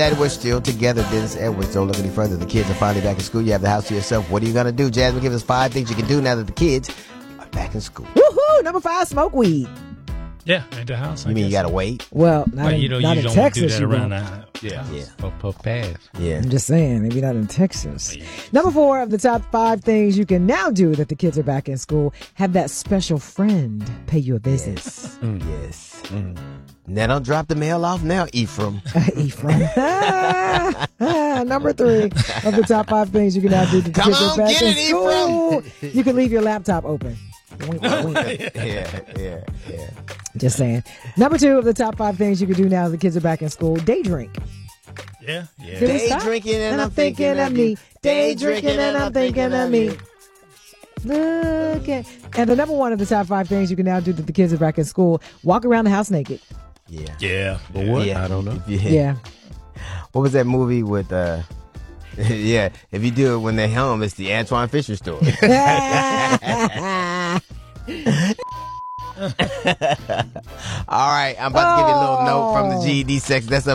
That we're still together. Dennis Edwards. Don't look any further. The kids are finally back in school. You have the house to yourself. What are you going to do? Jasmine, give us 5 things you can do now that the kids are back in school. Woohoo! Number 5, smoke weed. Yeah, at the house. You mean you got to wait? Well, not you in, don't not in want Texas. to do that around the house. Yeah. Puff pass. Yeah. I'm just saying, maybe not in Texas. Number 4 of the top 5 things you can now do that the kids are back in school. Have that special friend pay you a visit. Yes. Yes. Now don't drop the mail off now, Ephraim. Ephraim. Number 3 of the top 5 things you can now do that the Come kids are on, back get in it, school. Ephraim. You can leave your laptop open. Wink, wink. Yeah. Just saying. Number 2 of the top 5 things you can do now that the kids are back in school. Day drink. Yeah. Did we Day stop? drinking and I'm thinking of me. Day drinking and I'm thinking of me. Look at. And the number 1 of the top 5 things you can now do that the kids are back in school. Walk around the house naked. Yeah. Yeah. But what? Yeah. I don't know. Yeah. What was that movie with yeah, if you do it when they're home, it's the Antoine Fisher story. All right, I'm about to give you a little note from the GED section. That's